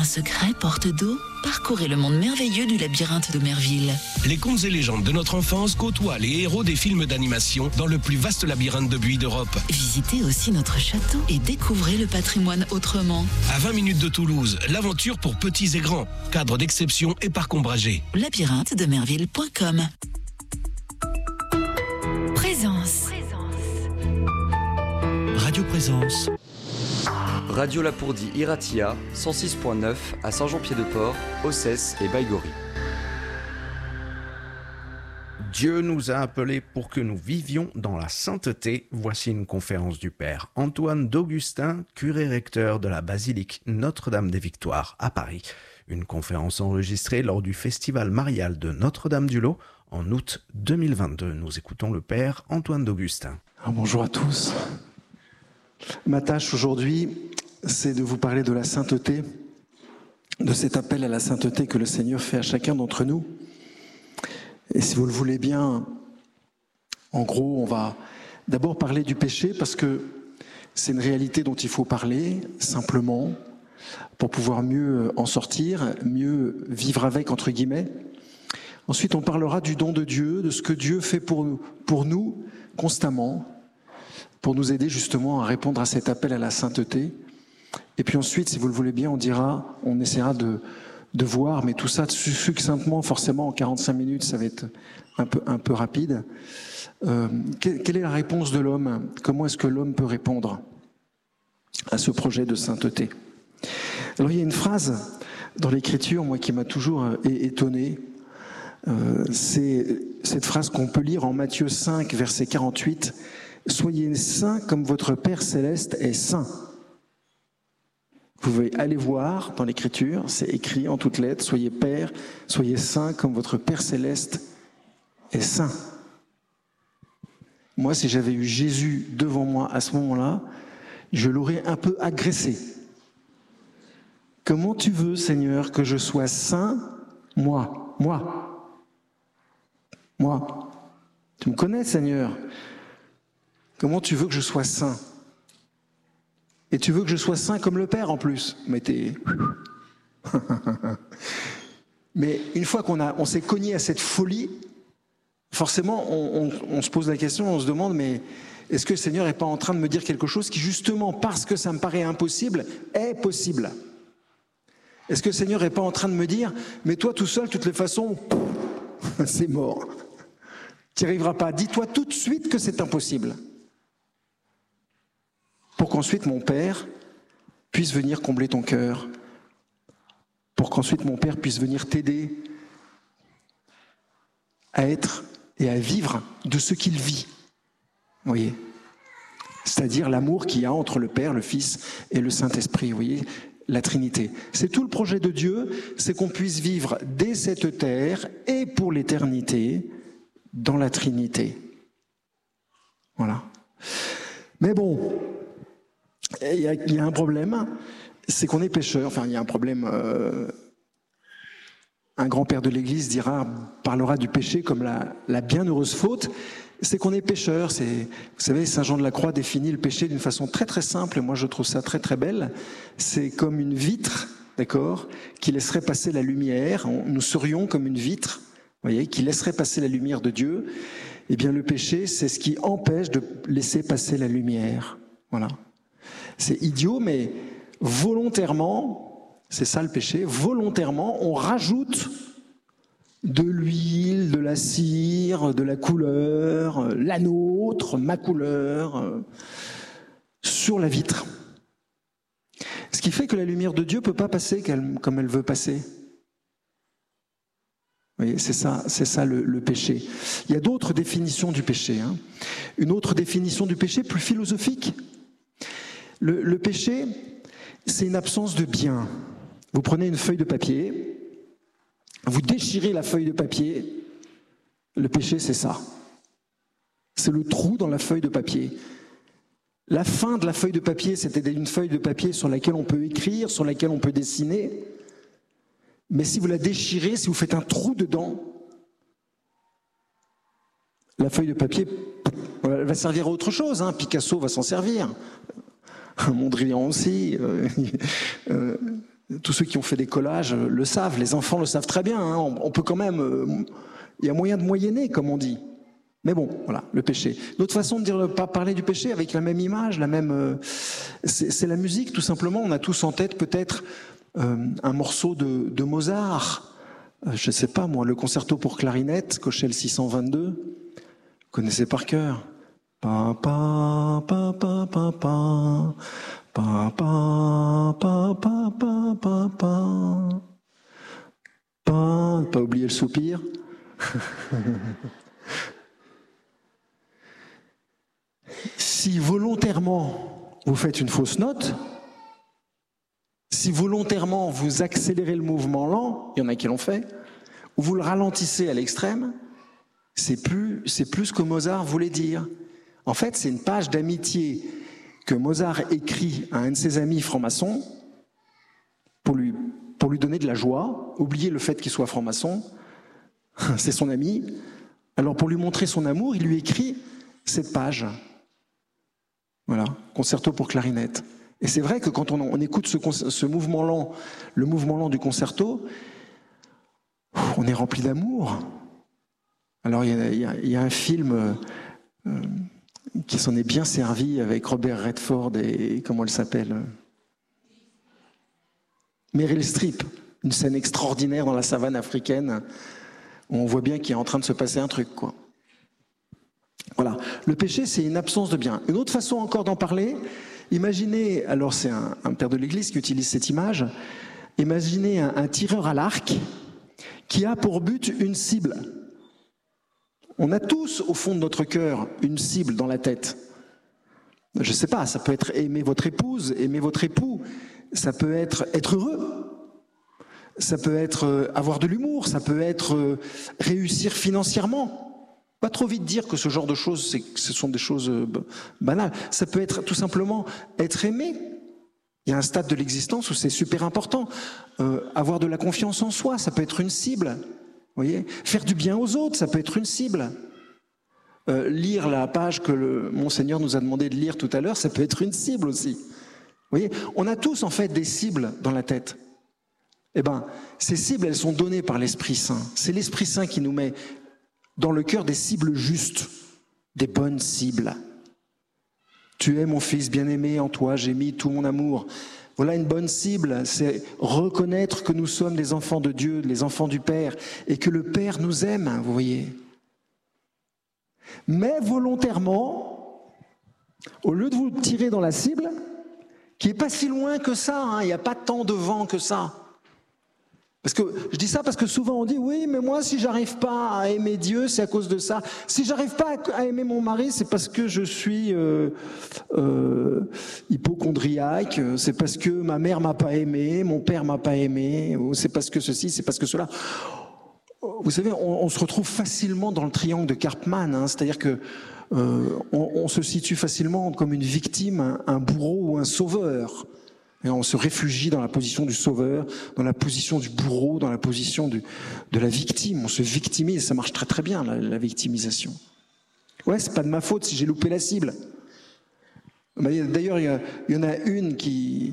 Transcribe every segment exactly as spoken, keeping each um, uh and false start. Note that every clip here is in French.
secret porte d'eau, parcourez le monde merveilleux du labyrinthe d'Omerville. Les contes et légendes de notre enfance côtoient les héros des films d'animation dans le plus vaste labyrinthe de buis d'Europe. Visitez aussi notre château et découvrez le patrimoine autrement. À vingt minutes de Toulouse, l'aventure pour petits et grands. Cadre d'exception et parc ombragé. labyrinthe de merville point com. Présence. Radio Présence. Radio Lapourdie Iratia, cent six point neuf à Saint-Jean-Pied-de-Port, Ossès et Baïgorry. Dieu nous a appelés pour que nous vivions dans la sainteté. Voici une conférence du Père Antoine d'Augustin, curé recteur de la basilique Notre-Dame des Victoires à Paris. Une conférence enregistrée lors du festival marial de Notre-Dame-du-Lot en août deux mille vingt-deux. Nous écoutons le Père Antoine d'Augustin. Alors, bonjour à tous. Ma tâche aujourd'hui, c'est de vous parler de la sainteté, de cet appel à la sainteté que le Seigneur fait à chacun d'entre nous. Et si vous le voulez bien, en gros, on va d'abord parler du péché parce que c'est une réalité dont il faut parler simplement pour pouvoir mieux en sortir, mieux vivre avec, entre guillemets. Ensuite, on parlera du don de Dieu, de ce que Dieu fait pour nous, pour nous constamment, pour nous aider justement à répondre à cet appel à la sainteté. Et puis ensuite, si vous le voulez bien, on dira, on essaiera de, de voir, mais tout ça succinctement, forcément en quarante-cinq minutes, ça va être un peu, un peu rapide. Euh, quelle est la réponse de l'homme? Comment est-ce que l'homme peut répondre à ce projet de sainteté? Alors il y a une phrase dans l'Écriture, moi, qui m'a toujours étonné. Euh, c'est cette phrase qu'on peut lire en Matthieu cinq, verset quarante-huit. « Soyez saints comme votre Père Céleste est saint ». Vous pouvez aller voir dans l'Écriture, c'est écrit en toutes lettres, soyez Père, soyez saints comme votre Père Céleste est saint. Moi, si j'avais eu Jésus devant moi à ce moment-là, je l'aurais un peu agressé. Comment tu veux, Seigneur, que je sois saint, moi, moi, moi. Tu me connais, Seigneur. Comment tu veux que je sois saint? Et tu veux que je sois saint comme le Père en plus. Mais t'es... Mais une fois qu'on a, on s'est cogné à cette folie, forcément on, on, on se pose la question, on se demande, mais est-ce que le Seigneur n'est pas en train de me dire quelque chose qui justement, parce que ça me paraît impossible, est possible? Est-ce que le Seigneur n'est pas en train de me dire, mais toi tout seul, de toutes les façons, c'est mort. Tu n'y arriveras pas. Dis-toi tout de suite que c'est impossible. Pour qu'ensuite mon Père puisse venir combler ton cœur, pour qu'ensuite mon Père puisse venir t'aider à être et à vivre de ce qu'il vit. Vous voyez ? C'est-à-dire l'amour qu'il y a entre le Père, le Fils et le Saint-Esprit. Vous voyez ? La Trinité. C'est tout le projet de Dieu, c'est qu'on puisse vivre dès cette terre et pour l'éternité dans la Trinité. Voilà. Mais bon, il y a, il y a un problème, c'est qu'on est pécheur. Enfin, il y a un problème. Euh, un grand-père de l'Église dira, parlera du péché comme la, la bienheureuse faute. C'est qu'on est pécheur. C'est, vous savez, Saint Jean de la Croix définit le péché d'une façon très très simple. Et moi, je trouve ça très très belle. C'est comme une vitre, d'accord, qui laisserait passer la lumière. On, nous serions comme une vitre, vous voyez, qui laisserait passer la lumière de Dieu. Eh bien, le péché, c'est ce qui empêche de laisser passer la lumière. Voilà. C'est idiot, mais volontairement, c'est ça le péché, volontairement, on rajoute de l'huile, de la cire, de la couleur, la nôtre, ma couleur, sur la vitre. Ce qui fait que la lumière de Dieu ne peut pas passer comme elle veut passer. Vous voyez, c'est ça, c'est ça le, le péché. Il y a d'autres définitions du péché. Hein. Une autre définition du péché, plus philosophique. Le, le péché, c'est une absence de bien. Vous prenez une feuille de papier, vous déchirez la feuille de papier, le péché, c'est ça. C'est le trou dans la feuille de papier. La fin de la feuille de papier, c'était une feuille de papier sur laquelle on peut écrire, sur laquelle on peut dessiner. Mais si vous la déchirez, si vous faites un trou dedans, la feuille de papier elle va servir à autre chose. Hein. Picasso va s'en servir. Mondrian aussi. Euh, euh, Tous ceux qui ont fait des collages le savent, les enfants le savent très bien. Hein. On, on peut quand même... Euh, il y a moyen de moyenner, comme on dit. Mais bon, voilà, le péché. Notre façon de dire, pas parler du péché avec la même image, la même, euh, c'est, c'est la musique, tout simplement. On a tous en tête peut-être euh, un morceau de, de Mozart. Euh, je ne sais pas, moi, le concerto pour clarinette, Köchel six cent vingt-deux. Vous connaissez par cœur. Pa pa pa pa pa pa pa pa pa pa pa pa pa pa. Pas oublier le soupir. Si volontairement vous faites une fausse note, si volontairement vous accélérez le mouvement lent, il y en a qui l'ont fait, ou vous le ralentissez à l'extrême, c'est plus, c'est plus ce que Mozart voulait dire. En fait, c'est une page d'amitié que Mozart écrit à un de ses amis francs-maçons pour lui, pour lui donner de la joie, oublier le fait qu'il soit franc-maçon, c'est son ami. Alors pour lui montrer son amour, il lui écrit cette page. Voilà, concerto pour clarinette. Et c'est vrai que quand on, on écoute ce, ce mouvement lent, le mouvement lent du concerto, on est rempli d'amour. Alors il y a, il y a, il y a un film euh, qui s'en est bien servi avec Robert Redford et comment elle s'appelle, Meryl Streep, une scène extraordinaire dans la savane africaine où on voit bien qu'il est en train de se passer un truc, quoi. Voilà, le péché, c'est une absence de bien. Une autre façon encore d'en parler, imaginez, alors c'est un, un père de l'Église qui utilise cette image, imaginez un, un tireur à l'arc qui a pour but une cible. On a tous, au fond de notre cœur, une cible dans la tête. Je ne sais pas, ça peut être aimer votre épouse, aimer votre époux, ça peut être être heureux, ça peut être avoir de l'humour, ça peut être réussir financièrement. Pas trop vite dire que ce genre de choses, c'est, ce sont des choses banales. Ça peut être tout simplement être aimé. Il y a un stade de l'existence où c'est super important. Euh, avoir de la confiance en soi, ça peut être une cible. Vous voyez ? Faire du bien aux autres, ça peut être une cible. Euh, lire la page que le Monseigneur nous a demandé de lire tout à l'heure, ça peut être une cible aussi. Vous voyez ? On a tous en fait des cibles dans la tête. Eh bien, ces cibles, elles sont données par l'Esprit Saint. C'est l'Esprit Saint qui nous met dans le cœur des cibles justes, des bonnes cibles. Tu es mon fils bien-aimé, en toi j'ai mis tout mon amour. Voilà une bonne cible, c'est reconnaître que nous sommes des enfants de Dieu, les enfants du Père, et que le Père nous aime, vous voyez. Mais volontairement, au lieu de vous tirer dans la cible, qui n'est pas si loin que ça, hein, il n'y a pas tant de vent que ça. Parce que je dis ça parce que souvent on dit oui, mais moi si j'arrive pas à aimer Dieu, c'est à cause de ça. Si j'arrive pas à aimer mon mari, c'est parce que je suis euh, euh, hypocondriaque, c'est parce que ma mère m'a pas aimé, mon père m'a pas aimé, ou c'est parce que ceci, c'est parce que cela. Vous savez, on, on se retrouve facilement dans le triangle de Karpman, hein, c'est-à-dire que euh, on, on se situe facilement comme une victime, un, un bourreau ou un sauveur. Et on se réfugie dans la position du sauveur, dans la position du bourreau, dans la position du, de la victime. On se victimise, ça marche très très bien, la, la victimisation. Ouais, c'est pas de ma faute si j'ai loupé la cible. D'ailleurs, il y, y en a une qui...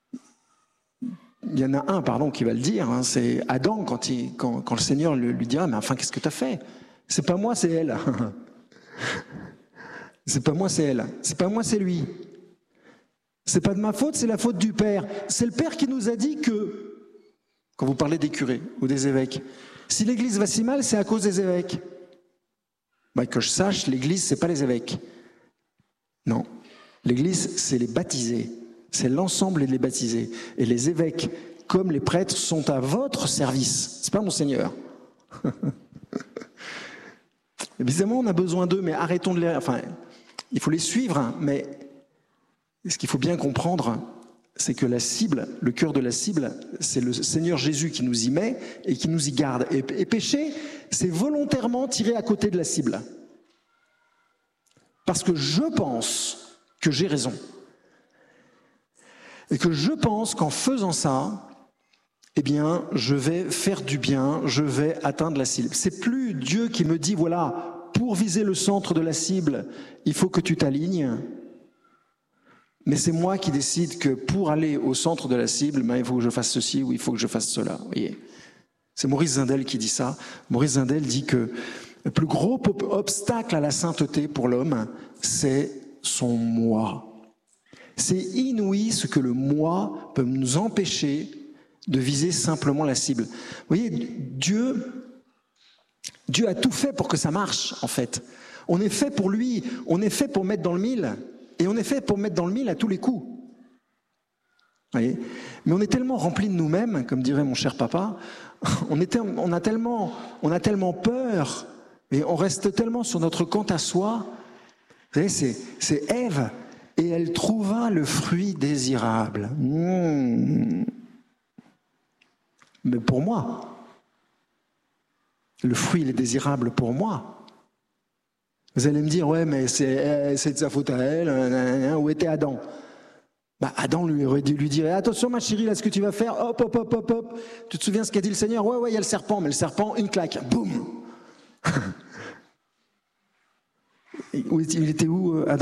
Il y en a un, pardon, qui va le dire, hein, c'est Adam, quand, il, quand, quand le Seigneur lui, lui dira « Mais enfin, qu'est-ce que tu as fait ? C'est pas moi, c'est elle. C'est pas moi, c'est elle. C'est pas moi, c'est lui. C'est pas de ma faute, c'est la faute du Père. C'est le Père qui nous a dit que, quand vous parlez des curés ou des évêques, si l'Église va si mal, c'est à cause des évêques. Bah, que je sache, l'Église, c'est pas les évêques. Non. L'Église, c'est les baptisés. C'est l'ensemble des baptisés. Et les évêques, comme les prêtres, sont à votre service. C'est pas mon Seigneur. Évidemment, on a besoin d'eux, mais arrêtons de les... Enfin, il faut les suivre, hein, mais... Et ce qu'il faut bien comprendre, c'est que la cible, le cœur de la cible, c'est le Seigneur Jésus qui nous y met et qui nous y garde. Et, et péché, c'est volontairement tirer à côté de la cible. Parce que je pense que j'ai raison. Et que je pense qu'en faisant ça, eh bien, je vais faire du bien, je vais atteindre la cible. C'est plus Dieu qui me dit, voilà, pour viser le centre de la cible, il faut que tu t'alignes. Mais c'est moi qui décide que pour aller au centre de la cible, ben, il faut que je fasse ceci ou il faut que je fasse cela. Vous voyez ? C'est Maurice Zindel qui dit ça. Maurice Zindel dit que le plus gros obstacle à la sainteté pour l'homme, c'est son moi. C'est inouï ce que le moi peut nous empêcher de viser simplement la cible. Vous voyez, Dieu, Dieu a tout fait pour que ça marche, en fait. On est fait pour lui, on est fait pour mettre dans le mille, et on est fait pour mettre dans le mille à tous les coups. Vous voyez ? Mais on est tellement rempli de nous-mêmes, comme dirait mon cher papa, on, est, on, a tellement, on a tellement peur, et on reste tellement sur notre quant à soi. Vous savez, c'est, c'est Ève, et elle trouva le fruit désirable. Mmh. Mais pour moi, le fruit, il est désirable pour moi. Vous allez me dire, ouais, mais c'est, c'est de sa faute à elle, hein, hein, où était Adam ? Bah, Adam lui aurait dû lui dire, attention ma chérie, là, ce que tu vas faire, hop, hop, hop, hop, hop. Tu te souviens ce qu'a dit le Seigneur ? Ouais, ouais, il y a le serpent, mais le serpent, une claque, boum. Il était où, Adam ?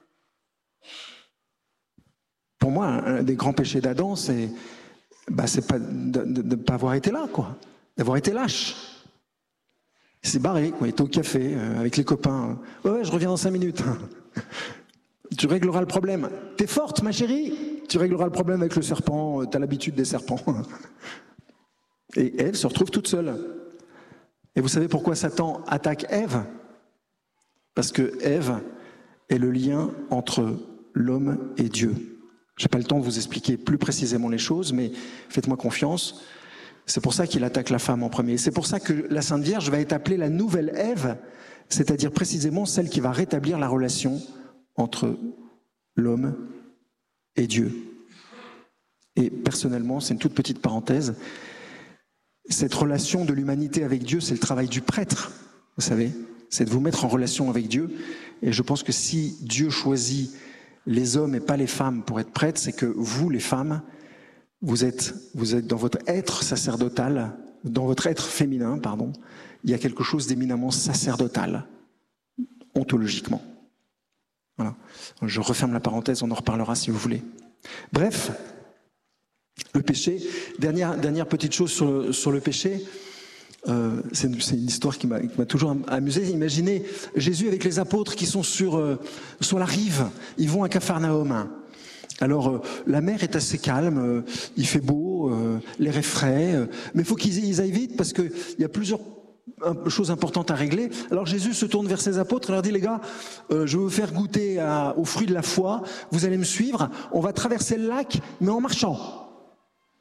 Pour moi, un des grands péchés d'Adam, c'est, bah, c'est pas de ne pas avoir été là, quoi, d'avoir été lâche. Il s'est barré, quoi. Il était au café euh, avec les copains. Ouais, ouais, je reviens dans cinq minutes. Tu régleras le problème. T'es forte, ma chérie. Tu régleras le problème avec le serpent. T'as l'habitude des serpents. Et Ève se retrouve toute seule. Et vous savez pourquoi Satan attaque Ève ? Parce que Ève est le lien entre l'homme et Dieu. Je n'ai pas le temps de vous expliquer plus précisément les choses, mais faites-moi confiance. C'est pour ça qu'il attaque la femme en premier. C'est pour ça que la Sainte Vierge va être appelée la nouvelle Ève, c'est-à-dire précisément celle qui va rétablir la relation entre l'homme et Dieu. Et personnellement, c'est une toute petite parenthèse, cette relation de l'humanité avec Dieu, c'est le travail du prêtre, vous savez, c'est de vous mettre en relation avec Dieu. Et je pense que si Dieu choisit les hommes et pas les femmes pour être prêtres, c'est que vous, les femmes, vous êtes, vous êtes dans votre être sacerdotal, dans votre être féminin, pardon, il y a quelque chose d'éminemment sacerdotal, ontologiquement. Voilà. Je referme la parenthèse, on en reparlera si vous voulez. Bref, le péché, dernière, dernière petite chose sur le, sur le péché, euh, c'est, une, c'est une histoire qui m'a, qui m'a toujours amusé. Imaginez Jésus avec les apôtres qui sont sur, euh, sur la rive, ils vont à Capharnaüm. Alors euh, la mer est assez calme, euh, il fait beau, euh, l'air est frais, euh, mais il faut qu'ils ils aillent vite parce qu'il y a plusieurs choses importantes à régler. Alors Jésus se tourne vers ses apôtres et leur dit, les gars, euh, je vais vous faire goûter à, aux fruits de la foi, vous allez me suivre, on va traverser le lac, mais en marchant. D'accord ?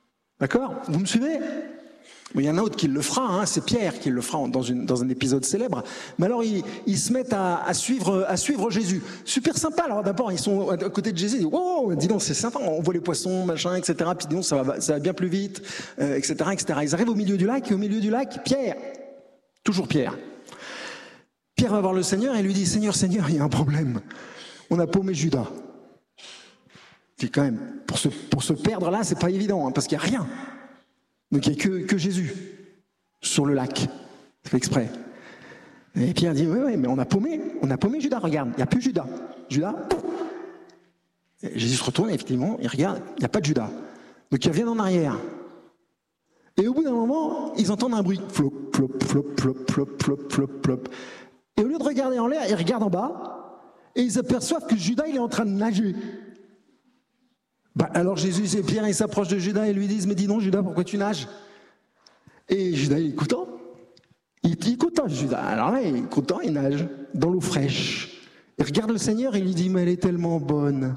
Vous me suivez ? Il y en a un autre qui le fera, hein, c'est Pierre qui le fera dans, une, dans un épisode célèbre. Mais alors ils, ils se mettent à, à, suivre, à suivre Jésus. Super sympa. Alors d'abord ils sont à côté de Jésus, ils disent, oh, dis donc c'est sympa, on voit les poissons, machin, et cetera. Puis dis donc ça va, ça va bien plus vite, euh, et cetera, et cetera. Ils arrivent au milieu du lac et au milieu du lac, Pierre, toujours Pierre. Pierre va voir le Seigneur et lui dit, Seigneur, Seigneur, il y a un problème. On a paumé Judas. Puis quand même, pour se, pour se perdre là, c'est pas évident, hein, parce qu'il n'y a rien. Donc il n'y a que, que Jésus sur le lac. C'est fait exprès. Et Pierre dit, oui, oui, mais on a paumé, on a paumé Judas, regarde, il n'y a plus Judas. Judas, et Jésus se retourne, et effectivement, il regarde, il n'y a pas de Judas. Donc il revient en arrière. Et au bout d'un moment, ils entendent un bruit. Flop, flop, flop, flop, flop, flop, flop, flop. Et au lieu de regarder en l'air, ils regardent en bas, et ils aperçoivent que Judas, il est en train de nager. Bah, alors Jésus et Pierre, ils s'approchent de Judas et lui disent, mais dis donc Judas, pourquoi tu nages ? Et Judas, il est content. Il est content, Judas. Alors là, il est content, il nage dans l'eau fraîche. Il regarde le Seigneur et il lui dit, mais elle est tellement bonne.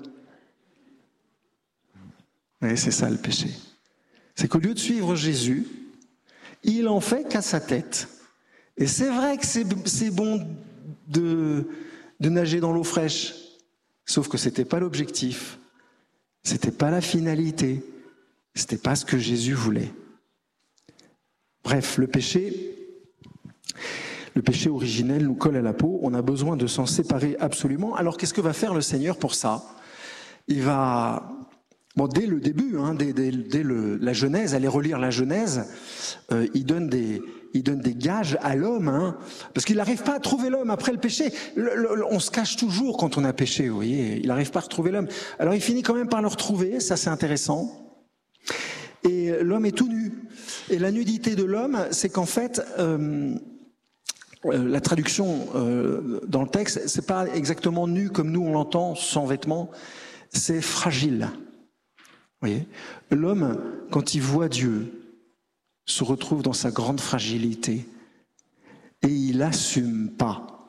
Et c'est ça le péché. C'est qu'au lieu de suivre Jésus, il en fait qu'à sa tête. Et c'est vrai que c'est, c'est bon de, de nager dans l'eau fraîche, sauf que c'était pas l'objectif. C'était pas la finalité, c'était pas ce que Jésus voulait. Bref, le péché, le péché originel nous colle à la peau, on a besoin de s'en séparer absolument. Alors qu'est-ce que va faire le Seigneur pour ça ? Il va, bon, dès le début, hein, dès, dès, dès le, la Genèse, allez relire la Genèse, euh, il donne des, il donne des gages à l'homme, hein, parce qu'il n'arrive pas à trouver l'homme après le péché. Le, le, on se cache toujours quand on a péché, vous voyez, il n'arrive pas à retrouver l'homme. Alors il finit quand même par le retrouver, ça c'est intéressant. Et l'homme est tout nu. Et la nudité de l'homme, c'est qu'en fait, euh, euh, la traduction euh, dans le texte, c'est pas exactement nu comme nous on l'entend, sans vêtements, c'est fragile. Vous voyez, l'homme, quand il voit Dieu, se retrouve dans sa grande fragilité et il n'assume pas.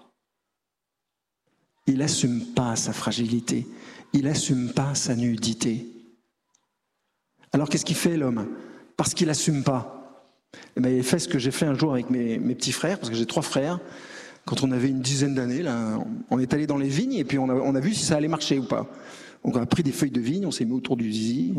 Il n'assume pas sa fragilité. Il n'assume pas sa nudité. Alors qu'est-ce qu'il fait l'homme? Parce qu'il n'assume pas. Eh bien, il fait ce que j'ai fait un jour avec mes, mes petits frères, parce que j'ai trois frères. Quand on avait une dizaine d'années, là, on est allé dans les vignes et puis on a, on a vu si ça allait marcher ou pas. Donc on a pris des feuilles de vigne, on s'est mis autour du zizi.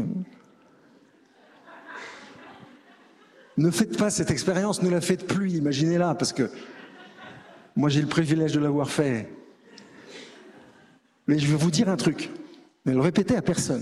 Ne faites pas cette expérience, ne la faites plus, imaginez-la, parce que moi j'ai le privilège de l'avoir fait. Mais je vais vous dire un truc, ne le répétez à personne.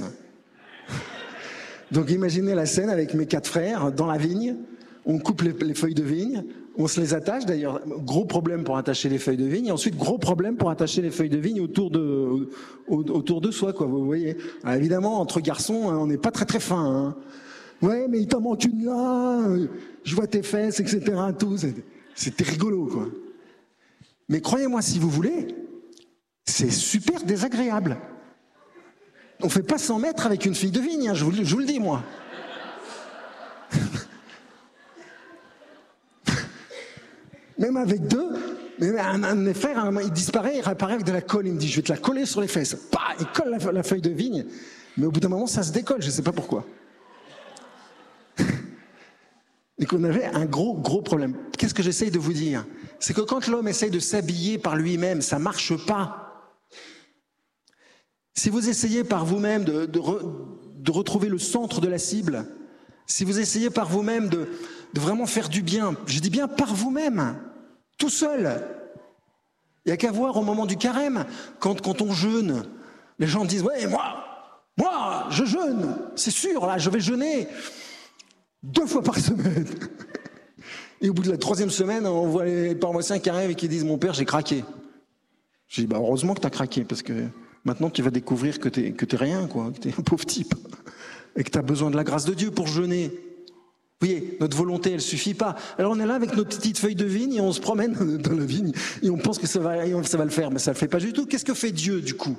Donc imaginez la scène avec mes quatre frères dans la vigne, on coupe les, les feuilles de vigne, on se les attache, d'ailleurs gros problème pour attacher les feuilles de vigne, et ensuite gros problème pour attacher les feuilles de vigne autour de, autour de soi, quoi, vous voyez. Alors, évidemment, entre garçons, on n'est pas très très fin, hein. Ouais, mais il t'en manque une là, je vois tes fesses, et cetera. Tout. C'était rigolo, quoi. Mais croyez-moi, si vous voulez, c'est super désagréable. On ne fait pas cent mètres avec une fille de vigne, hein, je, vous, je vous le dis, moi. Même avec deux, mais un, un de mes frères, un, il disparaît, il réapparaît avec de la colle. Il me dit, je vais te la coller sur les fesses. Bah, il colle la, la feuille de vigne, mais au bout d'un moment, ça se décolle, je ne sais pas pourquoi. Et qu'on avait un gros, gros problème. Qu'est-ce que j'essaye de vous dire? C'est que quand l'homme essaye de s'habiller par lui-même, ça ne marche pas. Si vous essayez par vous-même de, de, re, de retrouver le centre de la cible, si vous essayez par vous-même de, de vraiment faire du bien, je dis bien par vous-même, tout seul, il n'y a qu'à voir au moment du carême, quand, quand on jeûne, les gens disent « Ouais, moi, moi, je jeûne, c'est sûr, là, je vais jeûner ». Deux fois par semaine. Et au bout de la troisième semaine, on voit les paroissiens qui arrivent et qui disent « Mon père, j'ai craqué ». Je dis bah, « Heureusement que tu as craqué, parce que maintenant tu vas découvrir que tu que t'es rien, quoi, que tu es un pauvre type, et que tu as besoin de la grâce de Dieu pour jeûner. » Vous voyez, notre volonté, elle ne suffit pas. Alors on est là avec nos petites feuilles de vigne et on se promène dans la vigne et on pense que ça va, ça va le faire, mais ça ne le fait pas du tout. Qu'est-ce que fait Dieu, du coup?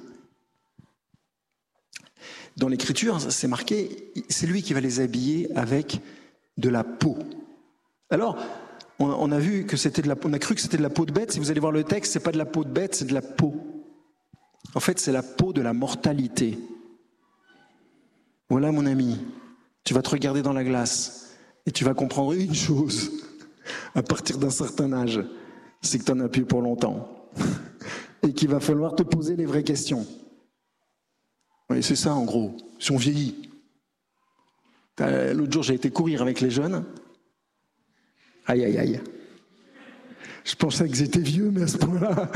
Dans l'Écriture, c'est marqué, c'est lui qui va les habiller avec de la peau. Alors, on, on a vu que c'était de la, on a cru que c'était de la peau de bête. Si vous allez voir le texte, c'est pas de la peau de bête, c'est de la peau. En fait, c'est la peau de la mortalité. Voilà, mon ami, tu vas te regarder dans la glace et tu vas comprendre une chose. À partir d'un certain âge, c'est que tu n'en as plus pour longtemps et qu'il va falloir te poser les vraies questions. Oui, c'est ça, en gros. Si on vieillit. L'autre jour, j'ai été courir avec les jeunes. Aïe, aïe, aïe. Je pensais qu'ils étaient vieux, mais à ce point-là...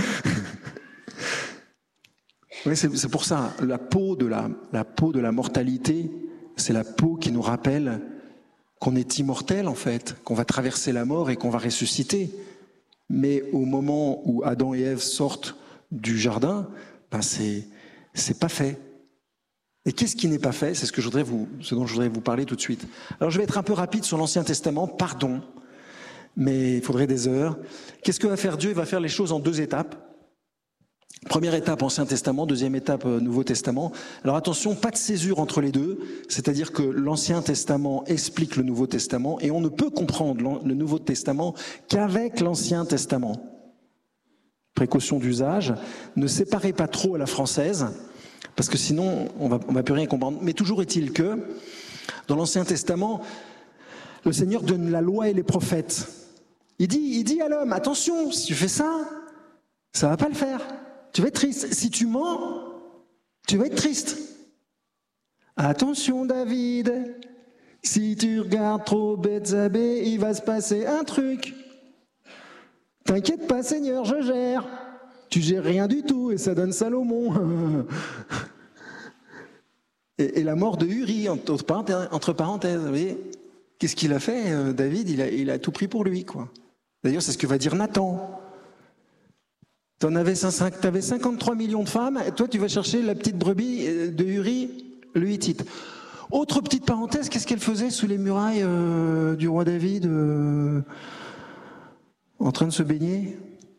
Oui, c'est, c'est pour ça. La peau de la, la peau de la mortalité, c'est la peau qui nous rappelle qu'on est immortel, en fait, qu'on va traverser la mort et qu'on va ressusciter. Mais au moment où Adam et Ève sortent du jardin, ben c'est, c'est pas fait. Et qu'est-ce qui n'est pas fait? C'est ce, que je voudrais vous, ce dont je voudrais vous parler tout de suite. Alors je vais être un peu rapide sur l'Ancien Testament, pardon, mais il faudrait des heures. Qu'est-ce que va faire Dieu? Il va faire les choses en deux étapes. Première étape, Ancien Testament, deuxième étape, Nouveau Testament. Alors attention, pas de césure entre les deux, c'est-à-dire que l'Ancien Testament explique le Nouveau Testament et on ne peut comprendre le Nouveau Testament qu'avec l'Ancien Testament. Précaution d'usage, ne séparez pas trop à la française, parce que sinon, on va, on va plus rien comprendre. Mais toujours est-il que, dans l'Ancien Testament, le Seigneur donne la loi et les prophètes. Il dit, il dit à l'homme, attention, si tu fais ça, ça ne va pas le faire. Tu vas être triste. Si tu mens, tu vas être triste. Attention, David, si tu regardes trop Bethsabée, il va se passer un truc. T'inquiète pas, Seigneur, je gère. Tu gères rien du tout et ça donne Salomon. et, et la mort de Uri, entre parenthèses, entre parenthèses, vous voyez. qu'est-ce qu'il a fait, euh, David il a, il a tout pris pour lui, quoi. D'ailleurs, c'est ce que va dire Nathan. T'en avais, t'avais cinquante-trois millions de femmes, et toi, tu vas chercher la petite brebis de Uri, le Hittite. Autre petite parenthèse, qu'est-ce qu'elle faisait sous les murailles euh, du roi David, euh, en train de se baigner?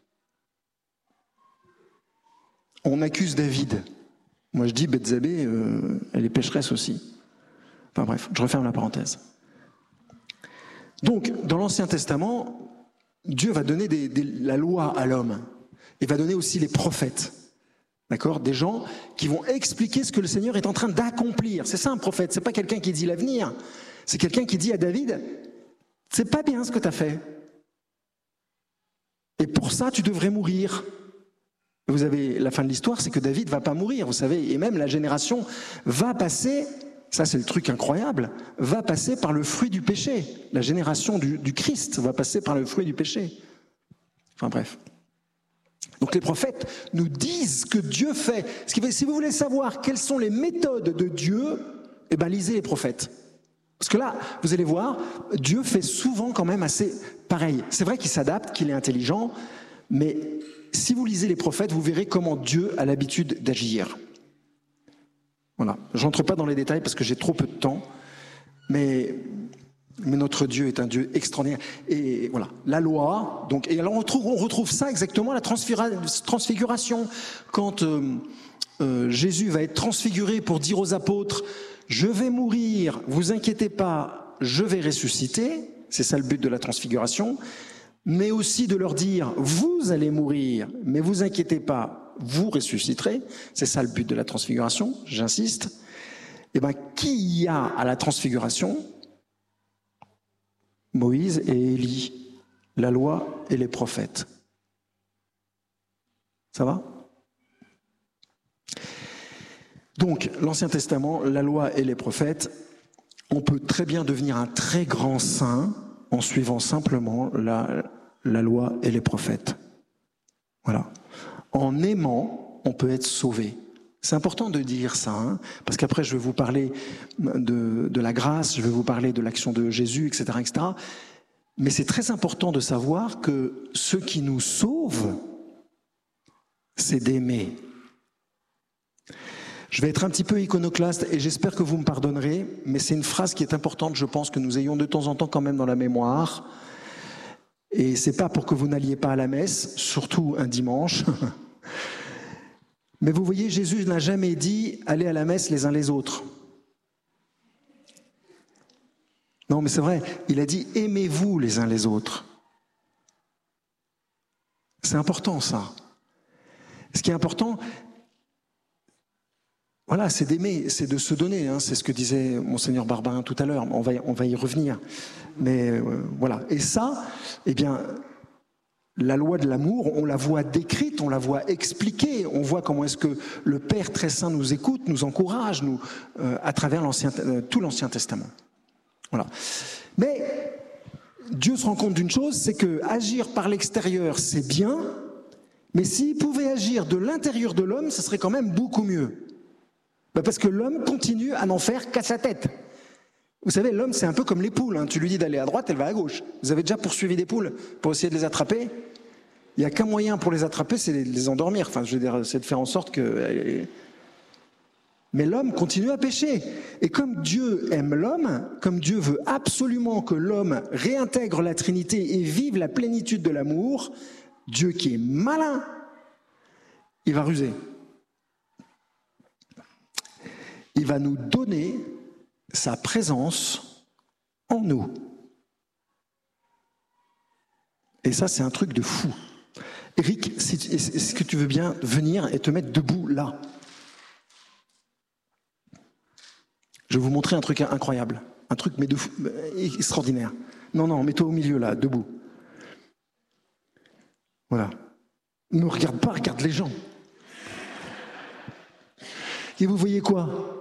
On accuse David. Moi, je dis, Bethzabée, euh, elle est pécheresse aussi. Enfin bref, je referme la parenthèse. Donc, dans l'Ancien Testament, Dieu va donner des, des, la loi à l'homme. Il va donner aussi les prophètes. D'accord? Des gens qui vont expliquer ce que le Seigneur est en train d'accomplir. C'est ça un prophète, c'est pas quelqu'un qui dit l'avenir. C'est quelqu'un qui dit à David, c'est pas bien ce que tu as fait. Et pour ça, tu devrais mourir. Vous avez la fin de l'histoire, c'est que David va pas mourir, vous savez, et même la génération va passer, ça c'est le truc incroyable, va passer par le fruit du péché. La génération du, du Christ va passer par le fruit du péché. Enfin bref. Donc les prophètes nous disent ce que Dieu fait. Ce qui fait, si vous voulez savoir quelles sont les méthodes de Dieu, eh ben lisez les prophètes. Parce que là, vous allez voir, Dieu fait souvent quand même assez pareil. C'est vrai qu'il s'adapte, qu'il est intelligent, mais si vous lisez les prophètes, vous verrez comment Dieu a l'habitude d'agir. Voilà. Je n'entre pas dans les détails parce que j'ai trop peu de temps, mais, mais notre Dieu est un Dieu extraordinaire. Et voilà, la loi. Donc, et alors on retrouve, on retrouve ça exactement, la transfiguration. Quand euh, euh, Jésus va être transfiguré pour dire aux apôtres, je vais mourir, vous inquiétez pas, je vais ressusciter. C'est ça le but de la transfiguration. Mais aussi de leur dire, vous allez mourir, mais vous inquiétez pas, vous ressusciterez. C'est ça le but de la transfiguration, j'insiste. Eh bien, qui y a à la transfiguration? Moïse et Élie, la loi et les prophètes. Ça va? Donc, l'Ancien Testament, la loi et les prophètes, on peut très bien devenir un très grand saint en suivant simplement la, la loi et les prophètes. Voilà. En aimant, on peut être sauvé. C'est important de dire ça, hein, parce qu'après je vais vous parler de, de la grâce, je vais vous parler de l'action de Jésus, et cetera, et cetera. Mais c'est très important de savoir que ce qui nous sauve, c'est d'aimer. Je vais être un petit peu iconoclaste et j'espère que vous me pardonnerez, mais c'est une phrase qui est importante, je pense, que nous ayons de temps en temps quand même dans la mémoire. Et c'est pas pour que vous n'alliez pas à la messe, surtout un dimanche. Mais vous voyez, Jésus n'a jamais dit « allez à la messe les uns les autres ». Non, mais c'est vrai, il a dit « aimez-vous les uns les autres ». C'est important ça. Ce qui est important, voilà, c'est d'aimer, c'est de se donner, hein, c'est ce que disait Monseigneur Barbarin tout à l'heure, on va, on va y revenir. Mais euh, voilà, et ça, eh bien, la loi de l'amour, on la voit décrite, on la voit expliquée, on voit comment est-ce que le Père très saint nous écoute, nous encourage, nous, euh, à travers l'ancien, euh, tout l'Ancien Testament. Voilà. Mais Dieu se rend compte d'une chose, c'est que agir par l'extérieur, c'est bien, mais s'il pouvait agir de l'intérieur de l'homme, ce serait quand même beaucoup mieux. Ben parce que l'homme continue à n'en faire qu'à sa tête. Vous savez, l'homme, c'est un peu comme les poules. Hein. Tu lui dis d'aller à droite, elle va à gauche. Vous avez déjà poursuivi des poules pour essayer de les attraper? Il n'y a qu'un moyen pour les attraper, c'est de les endormir. Enfin, je veux dire, c'est de faire en sorte que... Mais l'homme continue à pécher. Et comme Dieu aime l'homme, comme Dieu veut absolument que l'homme réintègre la Trinité et vive la plénitude de l'amour, Dieu qui est malin, il va ruser. Il va nous donner sa présence en nous. Et ça, c'est un truc de fou. Eric, si, est-ce que tu veux bien venir et te mettre debout là? Je vais vous montrer un truc incroyable. Un truc mais de fou, extraordinaire. Non, non, mets-toi au milieu là, debout. Voilà. Ne regarde pas, regarde les gens. Et vous voyez quoi?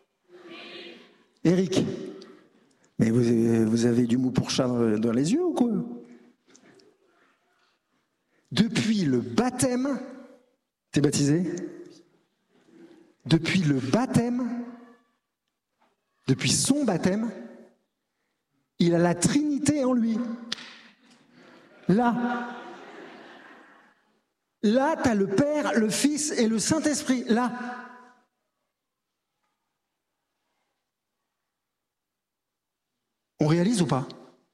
Eric, mais vous avez, vous avez du mou pour chat dans les yeux ou quoi? Depuis le baptême, t'es baptisé? Depuis le baptême, depuis son baptême, il a la Trinité en lui. Là. Là, tu as le Père, le Fils et le Saint-Esprit. Là. On réalise ou pas?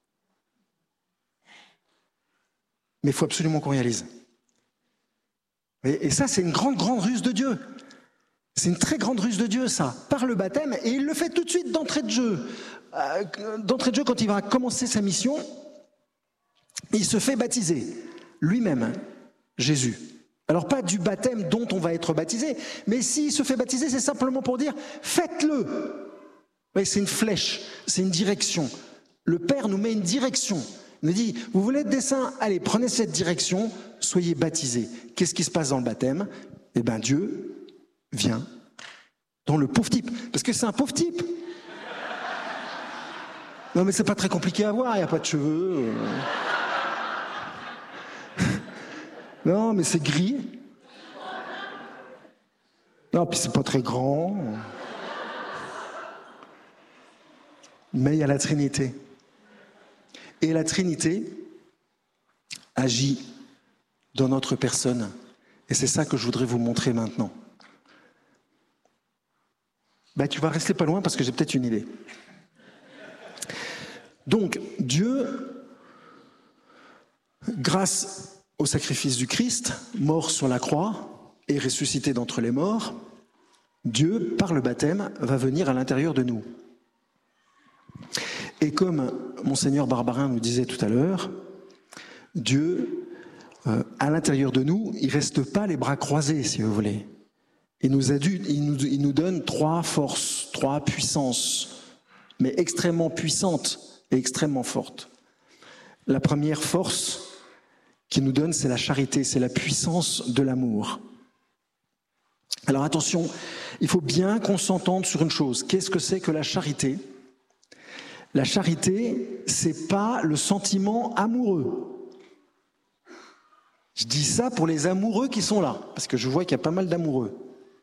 Mais il faut absolument qu'on réalise. Et, et ça, c'est une grande, grande ruse de Dieu. C'est une très grande ruse de Dieu, ça, par le baptême. Et il le fait tout de suite d'entrée de jeu. Euh, d'entrée de jeu, quand il va commencer sa mission, il se fait baptiser, lui-même, Jésus. Alors pas du baptême dont on va être baptisé, mais s'il se fait baptiser, c'est simplement pour dire « faites-le ». C'est une flèche, c'est une direction. Le Père nous met une direction. Il nous dit « vous voulez être des saints? Allez, prenez cette direction, soyez baptisés ». Qu'est-ce qui se passe dans le baptême? Eh bien, Dieu vient dans le pauvre type, parce que c'est un pauvre type. Non, mais c'est pas très compliqué à voir, il n'y a pas de cheveux. Non, mais c'est gris. Non, puis c'est pas très grand. Mais il y a la Trinité. Et la Trinité agit dans notre personne. Et c'est ça que je voudrais vous montrer maintenant. Ben, tu vas rester pas loin parce que j'ai peut-être une idée. Donc, Dieu, grâce au sacrifice du Christ, mort sur la croix et ressuscité d'entre les morts, Dieu, par le baptême, va venir à l'intérieur de nous. Et comme Monseigneur Barbarin nous disait tout à l'heure, Dieu, euh, à l'intérieur de nous, il ne reste pas les bras croisés, si vous voulez. Il nous, a dû, il, nous, il nous donne trois forces, trois puissances, mais extrêmement puissantes et extrêmement fortes. La première force qu'il nous donne, c'est la charité, c'est la puissance de l'amour. Alors attention, il faut bien qu'on s'entende sur une chose. Qu'est-ce que c'est que la charité ? La charité, c'est pas le sentiment amoureux. Je dis ça pour les amoureux qui sont là, parce que je vois qu'il y a pas mal d'amoureux.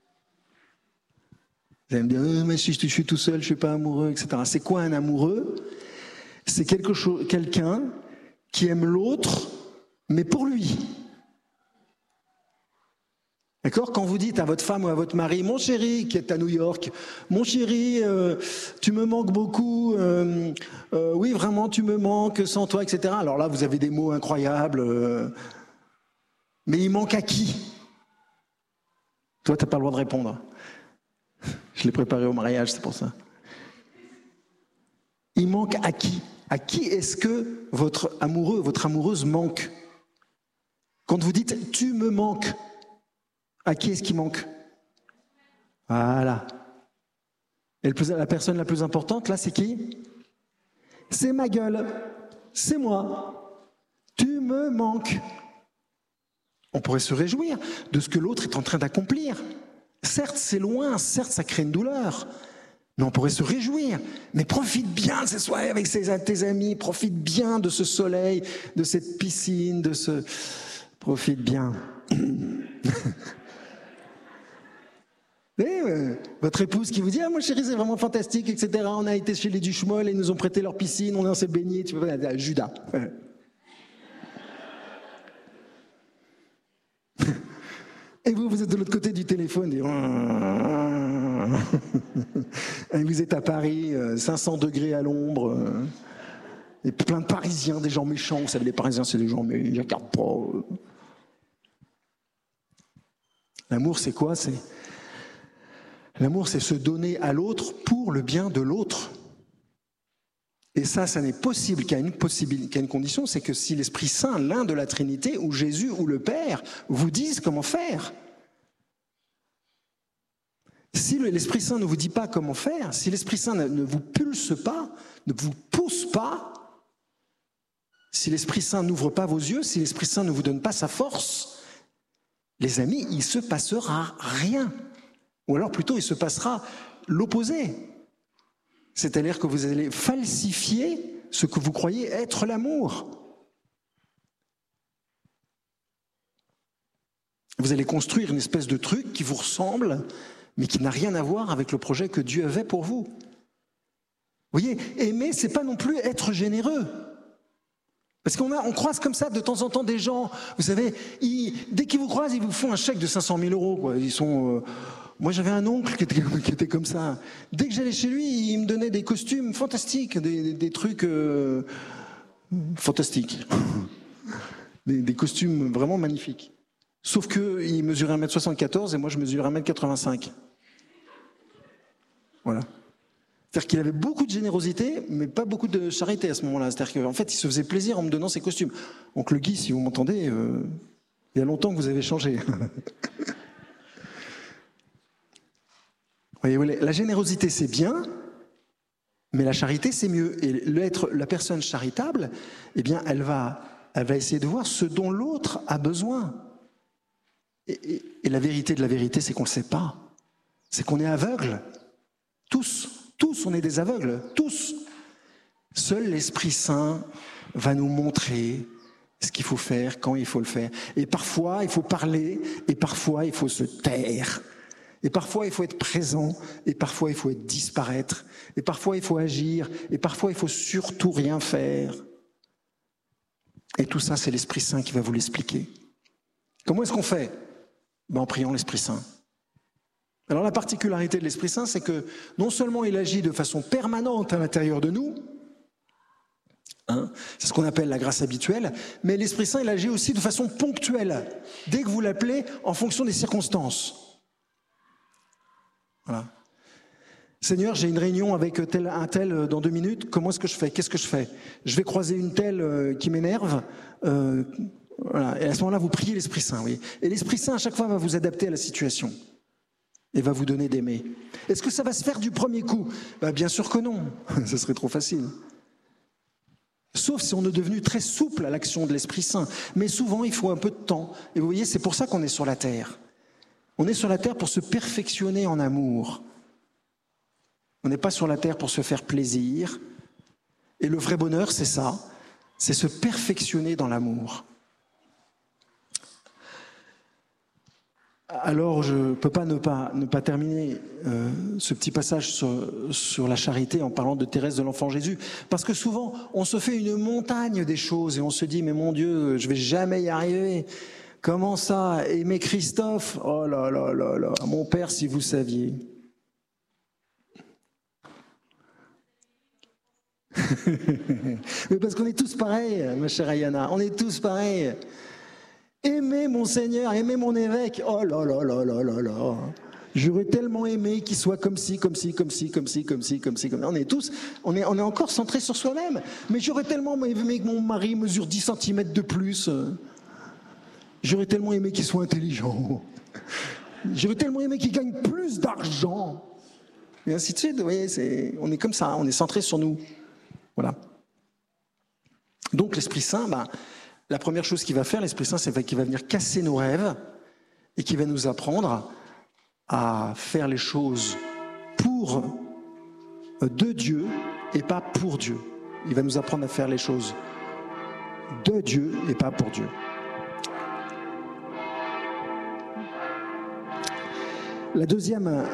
Vous allez me dire, oh, mais si je suis tout seul, je suis pas amoureux, et cetera. C'est quoi un amoureux ? C'est quelque chose, quelqu'un qui aime l'autre, mais pour lui. D'accord ? Quand vous dites à votre femme ou à votre mari, mon chéri, qui est à New York, mon chéri, euh, tu me manques beaucoup, euh, euh, oui, vraiment, tu me manques sans toi, et cetera. Alors là, vous avez des mots incroyables, euh, mais il manque à qui ? Toi, tu n'as pas le droit de répondre. Je l'ai préparé au mariage, c'est pour ça. Il manque à qui ? À qui est-ce que votre amoureux, votre amoureuse manque ? Quand vous dites « tu me manques », à qui est-ce qu'il manque ? Voilà. Et le plus, la personne la plus importante, là, c'est qui ? C'est ma gueule. C'est moi. Tu me manques. On pourrait se réjouir de ce que l'autre est en train d'accomplir. Certes, c'est loin, certes, ça crée une douleur. Mais on pourrait se réjouir. Mais profite bien de ces soirées avec tes amis, profite bien de ce soleil, de cette piscine, de ce... Profite bien. Et, euh, votre épouse qui vous dit « Ah, mon chéri, c'est vraiment fantastique, et cetera. On a été chez les Duchemol et ils nous ont prêté leur piscine, on s'est baigné. » Tu peux Judas. Et vous, vous êtes de l'autre côté du téléphone. Et... et vous êtes à Paris, cinq cents degrés à l'ombre. Et plein de Parisiens, des gens méchants. Vous savez, les Parisiens, c'est des gens, mais ils ne regardent pas. L'amour, c'est quoi ? C'est... L'amour, c'est se donner à l'autre pour le bien de l'autre. Et ça, ça n'est possible qu'à une, possible, qu'à une condition, c'est que si l'Esprit Saint, l'un de la Trinité, ou Jésus, ou le Père, vous disent comment faire. Si l'Esprit Saint ne vous dit pas comment faire, si l'Esprit Saint ne vous pulse pas, ne vous pousse pas, si l'Esprit Saint n'ouvre pas vos yeux, si l'Esprit Saint ne vous donne pas sa force, les amis, il ne se passera rien. Ou alors plutôt, il se passera l'opposé. C'est-à-dire que vous allez falsifier ce que vous croyez être l'amour. Vous allez construire une espèce de truc qui vous ressemble, mais qui n'a rien à voir avec le projet que Dieu avait pour vous. voyez, aimer, c'est pas non plus être généreux. Parce qu'on a, on croise comme ça de temps en temps des gens, vous savez, ils, dès qu'ils vous croisent, ils vous font un chèque de cinq cent mille euros. Quoi. Ils sont, euh, moi, j'avais un oncle qui était, qui était comme ça. Dès que j'allais chez lui, il me donnait des costumes fantastiques, des, des, des trucs euh, fantastiques, des, des costumes vraiment magnifiques. Sauf qu'il mesurait un mètre soixante-quatorze et moi, je mesure un mètre quatre-vingt-cinq. Voilà. C'est-à-dire qu'il avait beaucoup de générosité, mais pas beaucoup de charité à ce moment-là. C'est-à-dire qu'en fait, il se faisait plaisir en me donnant ses costumes. Oncle Guy, si vous m'entendez, euh, il y a longtemps que vous avez changé. Voyez, la générosité, c'est bien, mais la charité, c'est mieux. Et l'être, la personne charitable, eh bien, elle va, elle va essayer de voir ce dont l'autre a besoin. Et, et, et la vérité de la vérité, c'est qu'on ne le sait pas. C'est qu'on est aveugle. Tous. Tous, on est des aveugles, tous. Seul l'Esprit Saint va nous montrer ce qu'il faut faire, quand il faut le faire. Et parfois, il faut parler, et parfois, il faut se taire. Et parfois, il faut être présent, et parfois, il faut être disparaître. Et parfois, il faut agir, et parfois, il faut surtout rien faire. Et tout ça, c'est l'Esprit Saint qui va vous l'expliquer. Comment est-ce qu'on fait? Ben, en priant l'Esprit Saint. Alors la particularité de l'Esprit Saint, c'est que non seulement il agit de façon permanente à l'intérieur de nous, hein, c'est ce qu'on appelle la grâce habituelle, mais l'Esprit Saint, il agit aussi de façon ponctuelle, dès que vous l'appelez, en fonction des circonstances. Voilà. Seigneur, j'ai une réunion avec tel, un tel dans deux minutes, comment est-ce que je fais? Qu'est-ce que je fais? Je vais croiser une telle euh, qui m'énerve, euh, voilà. Et à ce moment-là, vous priez l'Esprit Saint. Oui. Et l'Esprit Saint, à chaque fois, va vous adapter à la situation. Et va vous donner d'aimer. Est-ce que ça va se faire du premier coup? Ben, bien sûr que non, ça serait trop facile. Sauf si on est devenu très souple à l'action de l'Esprit Saint. Mais souvent, il faut un peu de temps. Et vous voyez, c'est pour ça qu'on est sur la terre. On est sur la terre pour se perfectionner en amour. On n'est pas sur la terre pour se faire plaisir. Et le vrai bonheur, c'est ça, c'est se perfectionner dans l'amour. Alors, je ne peux pas ne pas, ne pas terminer euh, ce petit passage sur, sur la charité en parlant de Thérèse de l'Enfant Jésus. Parce que souvent, on se fait une montagne des choses et on se dit, mais mon Dieu, je ne vais jamais y arriver. Comment ça? Aimer Christophe? Oh là là là là, mon père, si vous saviez. Mais parce qu'on est tous pareils, ma chère Ayana, on est tous pareils. Aimer mon Seigneur, aimer mon évêque, oh là là là là là là. J'aurais tellement aimé qu'il soit comme ci, comme ci, comme ci, comme ci, comme ci, comme ci, comme ci. On est tous, on est, on est encore centrés sur soi-même. Mais j'aurais tellement aimé que mon mari mesure dix centimètres de plus. J'aurais tellement aimé qu'il soit intelligent. J'aurais tellement aimé qu'il gagne plus d'argent. Et ainsi de suite, vous voyez, c'est, on est comme ça, on est centré sur nous. Voilà. Donc l'Esprit Saint, ben, la première chose qu'il va faire, l'Esprit Saint, c'est qu'il va venir casser nos rêves et qu'il va nous apprendre à faire les choses pour de Dieu et pas pour Dieu. Il va nous apprendre à faire les choses de Dieu et pas pour Dieu. La deuxième...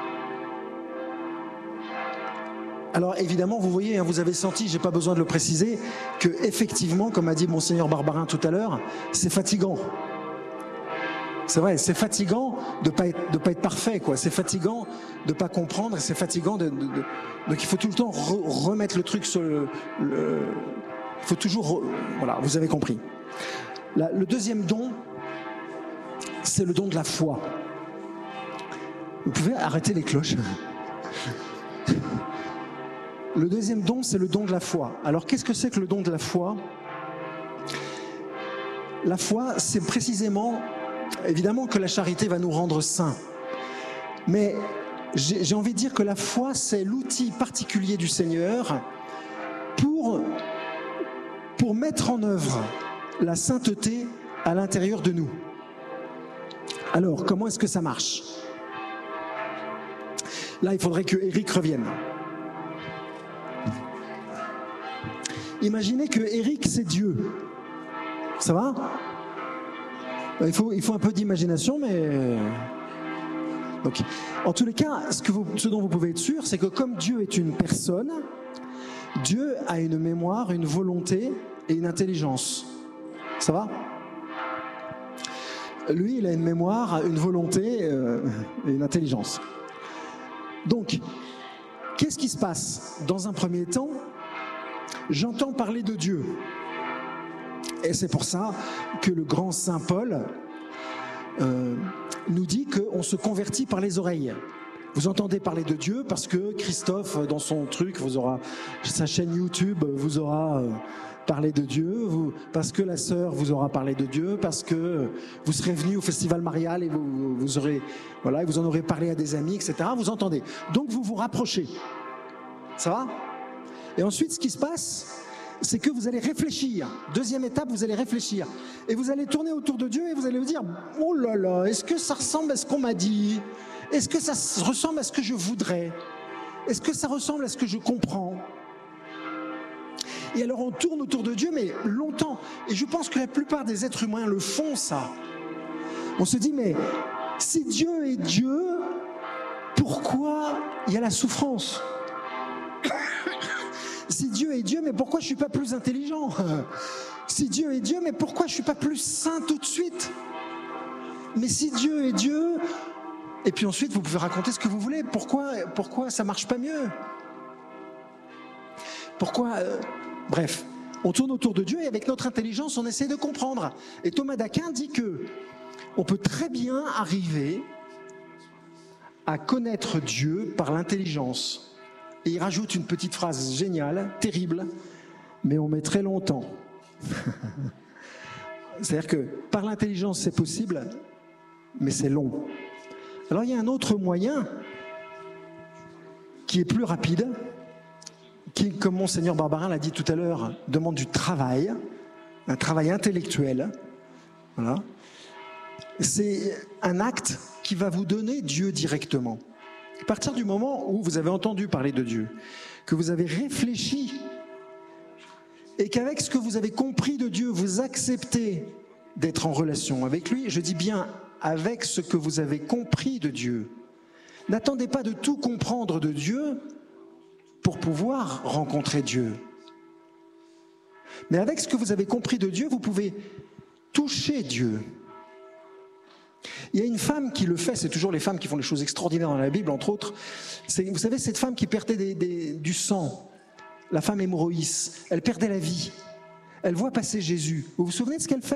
Alors évidemment, vous voyez, vous avez senti, j'ai pas besoin de le préciser, que effectivement, comme a dit Monseigneur Barbarin tout à l'heure, c'est fatigant. C'est vrai, c'est fatigant de pas être, de pas être parfait, quoi. C'est fatigant de pas comprendre, c'est fatigant de, de, de... donc il faut tout le temps re, remettre le truc sur le, le... il faut toujours, re... voilà, vous avez compris. La, le deuxième don, c'est le don de la foi. Vous pouvez arrêter les cloches. Le deuxième don, c'est le don de la foi. Alors, qu'est-ce que c'est que le don de la foi? La foi, c'est précisément, évidemment que la charité va nous rendre saints. Mais j'ai, j'ai envie de dire que la foi, c'est l'outil particulier du Seigneur pour, pour mettre en œuvre la sainteté à l'intérieur de nous. Alors, comment est-ce que ça marche? Là, il faudrait que Eric revienne. Imaginez que Eric, c'est Dieu. Ça va? il faut, il faut un peu d'imagination, mais... Donc, en tous les cas, ce, que vous, ce dont vous pouvez être sûr, c'est que comme Dieu est une personne, Dieu a une mémoire, une volonté et une intelligence. Ça va ? Lui, il a une mémoire, une volonté euh, et une intelligence. Donc, qu'est-ce qui se passe ? Dans un premier temps, j'entends parler de Dieu. Et c'est pour ça que le grand saint Paul euh, nous dit qu'on se convertit par les oreilles. Vous entendez parler de Dieu parce que Christophe, dans son truc, vous aura, sa chaîne YouTube vous aura euh, parlé de Dieu, vous, parce que la sœur vous aura parlé de Dieu, parce que vous serez venu au Festival Marial et vous, vous, aurez, voilà, vous en aurez parlé à des amis, et cetera. Vous entendez. Donc vous vous rapprochez. Ça va ? Et ensuite, ce qui se passe, c'est que vous allez réfléchir. Deuxième étape, vous allez réfléchir. Et vous allez tourner autour de Dieu et vous allez vous dire « Oh là là, est-ce que ça ressemble à ce qu'on m'a dit ? Est-ce que ça ressemble à ce que je voudrais ? Est-ce que ça ressemble à ce que je comprends ?» Et alors on tourne autour de Dieu, mais longtemps. Et je pense que la plupart des êtres humains le font, ça. On se dit, mais si Dieu est Dieu, pourquoi il y a la souffrance ? Si Dieu est Dieu, mais pourquoi je ne suis pas plus intelligent ? Si Dieu est Dieu, mais pourquoi je ne suis pas plus saint tout de suite ? Mais si Dieu est Dieu... Et puis ensuite, vous pouvez raconter ce que vous voulez. Pourquoi, pourquoi ça ne marche pas mieux ? Pourquoi euh... Bref, on tourne autour de Dieu et avec notre intelligence, on essaie de comprendre. Et Thomas d'Aquin dit que on peut très bien arriver à connaître Dieu par l'intelligence. Et il rajoute une petite phrase géniale, terrible, mais on met très longtemps. C'est-à-dire que par l'intelligence, c'est possible, mais c'est long. Alors il y a un autre moyen qui est plus rapide, qui, comme Monseigneur Barbarin l'a dit tout à l'heure, demande du travail, un travail intellectuel. Voilà. C'est un acte qui va vous donner Dieu directement. À partir du moment où vous avez entendu parler de Dieu, que vous avez réfléchi, et qu'avec ce que vous avez compris de Dieu, vous acceptez d'être en relation avec lui, je dis bien avec ce que vous avez compris de Dieu. N'attendez pas de tout comprendre de Dieu pour pouvoir rencontrer Dieu. Mais avec ce que vous avez compris de Dieu, vous pouvez toucher Dieu. Il y a une femme qui le fait, c'est toujours les femmes qui font des choses extraordinaires dans la Bible, entre autres. C'est, vous savez, cette femme qui perdait des, des, du sang, la femme hémorroïs, elle perdait la vie. Elle voit passer Jésus. Vous vous souvenez de ce qu'elle fait ?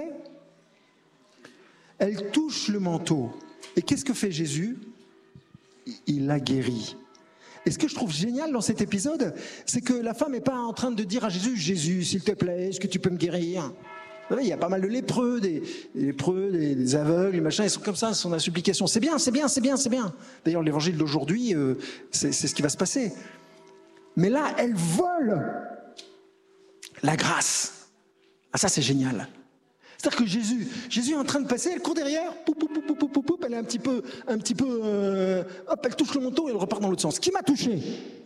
Elle touche le manteau. Et qu'est-ce que fait Jésus ? Il la guérit. Et ce que je trouve génial dans cet épisode, c'est que la femme n'est pas en train de dire à Jésus « Jésus, s'il te plaît, est-ce que tu peux me guérir ?» Vous savez, il y a pas mal de lépreux, des, des lépreux, des, des aveugles, des machins, ils sont comme ça, ils sont dans la supplication. C'est bien, c'est bien, c'est bien, c'est bien. D'ailleurs, l'évangile d'aujourd'hui, euh, c'est, c'est ce qui va se passer. Mais là, elle vole la grâce. Ah, ça, c'est génial. C'est-à-dire que Jésus, Jésus est en train de passer, elle court derrière, poup, poup, poup, poup, poup, poup, elle est un petit peu, un petit peu, euh, hop, elle touche le manteau et elle repart dans l'autre sens. Qui m'a touché ?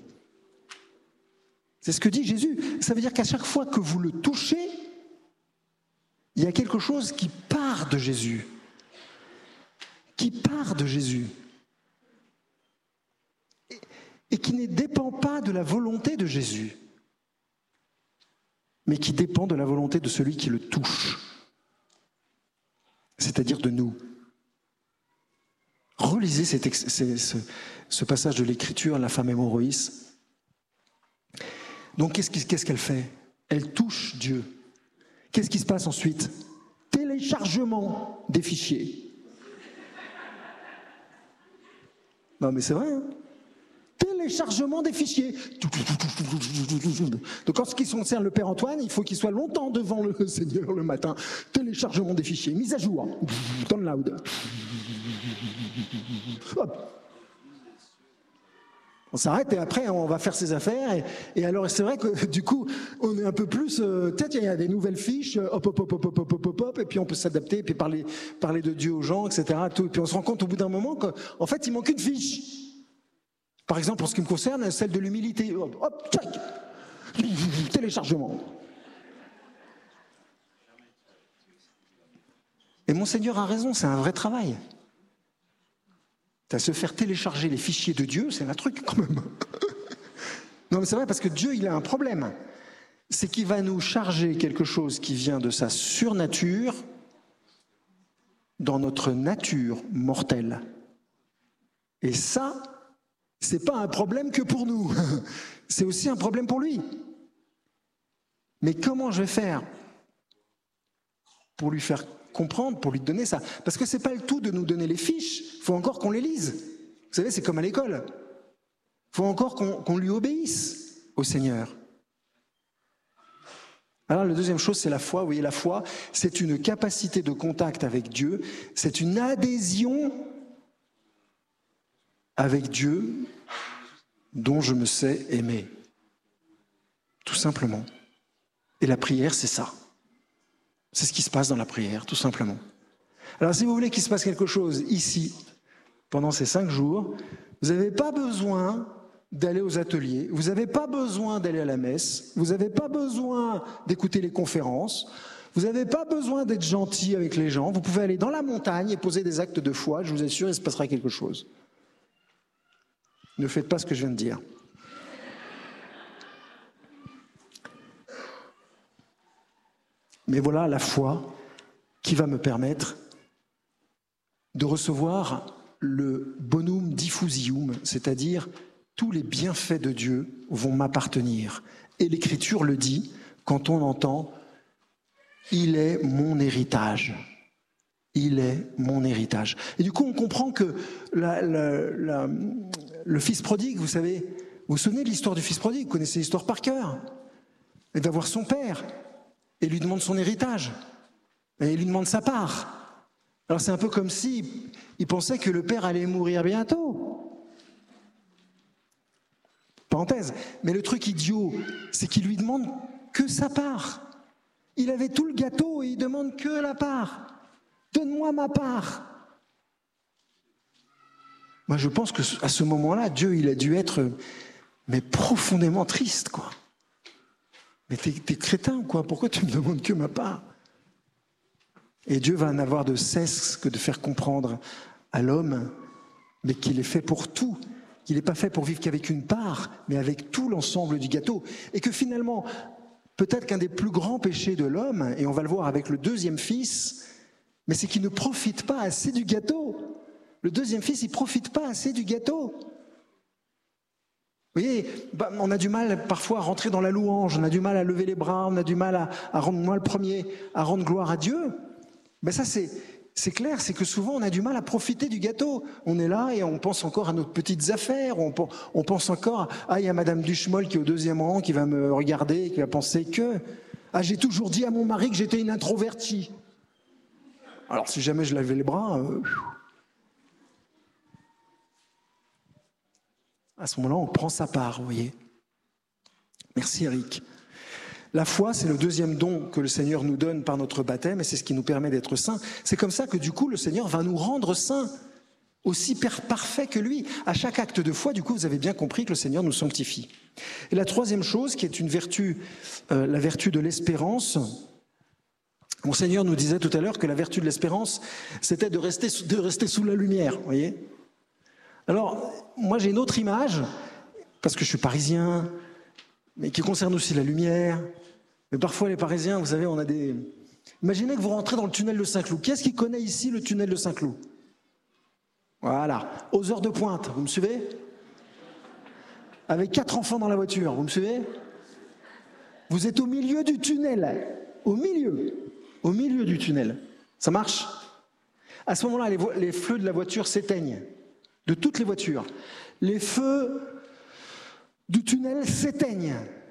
C'est ce que dit Jésus. Ça veut dire qu'à chaque fois que vous le touchez, il y a quelque chose qui part de Jésus. Qui part de Jésus. Et, et qui ne dépend pas de la volonté de Jésus, mais qui dépend de la volonté de celui qui le touche. C'est-à-dire de nous. Relisez cet ex- ce, ce passage de l'Écriture, la femme hémorroïs. Donc qu'est-ce, qui, qu'est-ce qu'elle fait ? Elle touche Dieu. Qu'est-ce qui se passe ensuite ? Téléchargement des fichiers. Non mais c'est vrai, hein ? Téléchargement des fichiers. Donc en ce qui concerne le Père Antoine, il faut qu'il soit longtemps devant le Seigneur le matin. Téléchargement des fichiers, mise à jour, download. Hop. On s'arrête et après on va faire ses affaires. Et, et alors c'est vrai que du coup on est un peu plus. Euh, peut-être il y a des nouvelles fiches, hop hop hop hop hop hop hop hop, et puis on peut s'adapter, et puis parler parler de Dieu aux gens, et cetera. Tout. Et puis on se rend compte au bout d'un moment qu'en fait il manque une fiche. Par exemple, en ce qui me concerne, celle de l'humilité. Hop, hop, tchac, téléchargement. Et Monseigneur a raison, c'est un vrai travail. À se faire télécharger les fichiers de Dieu, c'est un truc quand même. Non, mais c'est vrai, parce que Dieu, il a un problème. C'est qu'il va nous charger quelque chose qui vient de sa surnature dans notre nature mortelle. Et ça, c'est pas un problème que pour nous. C'est aussi un problème pour lui. Mais comment je vais faire pour lui faire comprendre, pour lui donner ça? Parce que c'est pas le tout de nous donner les fiches, il faut encore qu'on les lise. Vous savez, c'est comme à l'école. Il faut encore qu'on, qu'on lui obéisse au Seigneur. Alors la deuxième chose, c'est la foi. Vous voyez, la foi, c'est une capacité de contact avec Dieu, c'est une adhésion avec Dieu dont je me sais aimé. Tout simplement. Et la prière, c'est ça. C'est ce qui se passe dans la prière, tout simplement. Alors si vous voulez qu'il se passe quelque chose ici, pendant ces cinq jours, vous n'avez pas besoin d'aller aux ateliers, vous n'avez pas besoin d'aller à la messe, vous n'avez pas besoin d'écouter les conférences, vous n'avez pas besoin d'être gentil avec les gens, vous pouvez aller dans la montagne et poser des actes de foi, je vous assure, il se passera quelque chose. Ne faites pas ce que je viens de dire. Mais voilà la foi qui va me permettre de recevoir le bonum diffusium, c'est-à-dire tous les bienfaits de Dieu vont m'appartenir. Et l'Écriture le dit quand on entend « Il est mon héritage ». Il est mon héritage. Et du coup, on comprend que la, la, la, le fils prodigue, vous savez, vous vous souvenez de l'histoire du fils prodigue, vous connaissez l'histoire par cœur. Il va voir son père et lui demande son héritage. Et il lui demande sa part. Alors c'est un peu comme si il pensait que le père allait mourir bientôt. Parenthèse. Mais le truc idiot, c'est qu'il lui demande que sa part. Il avait tout le gâteau et il demande que la part. Donne-moi ma part. Moi, je pense qu'à ce moment-là, Dieu, il a dû être mais profondément triste, quoi. Mais t'es, t'es crétin, quoi. Pourquoi tu me demandes que ma part? Et Dieu va n'avoir de cesse que de faire comprendre à l'homme, mais qu'il est fait pour tout. Qu'il n'est pas fait pour vivre qu'avec une part, mais avec tout l'ensemble du gâteau. Et que finalement, peut-être qu'un des plus grands péchés de l'homme, et on va le voir avec le deuxième fils, mais c'est qu'il ne profite pas assez du gâteau. Le deuxième fils, il ne profite pas assez du gâteau. Vous voyez, bah, on a du mal parfois à rentrer dans la louange, on a du mal à lever les bras, on a du mal à, à rendre, moi le premier, à rendre gloire à Dieu. Ben ça, c'est, c'est clair, c'est que souvent on a du mal à profiter du gâteau. On est là et on pense encore à nos petites affaires, on, on pense encore, ah, il y a Madame Duchemol qui est au deuxième rang, qui va me regarder, et qui va penser que, ah, j'ai toujours dit à mon mari que j'étais une introvertie. Alors si jamais je lavais les bras, euh, à ce moment-là, on prend sa part, vous voyez. Merci Eric. La foi, c'est le deuxième don que le Seigneur nous donne par notre baptême et c'est ce qui nous permet d'être saints. C'est comme ça que du coup, le Seigneur va nous rendre saints, aussi parfaits que lui. À chaque acte de foi, du coup, vous avez bien compris que le Seigneur nous sanctifie. Et la troisième chose, qui est une vertu, euh, la vertu de l'espérance. Mon Seigneur nous disait tout à l'heure que la vertu de l'espérance, c'était de rester, de rester sous la lumière, vous voyez. Alors, moi j'ai une autre image, parce que je suis parisien, mais qui concerne aussi la lumière. Mais parfois les Parisiens, vous savez, on a des... Imaginez que vous rentrez dans le tunnel de Saint-Cloud. Qui est-ce qui connaît ici le tunnel de Saint-Cloud? Voilà, aux heures de pointe, vous me suivez? Avec quatre enfants dans la voiture, vous me suivez? Vous êtes au milieu du tunnel, au milieu, au milieu du tunnel. Ça marche? À ce moment-là, les, vo- les feux de la voiture s'éteignent. De toutes les voitures. Les feux du tunnel s'éteignent.